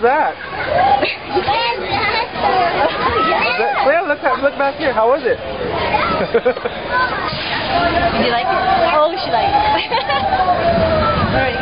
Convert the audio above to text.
that? Claire, look back here. How was it? Did you like it? Oh, she liked it. Alright.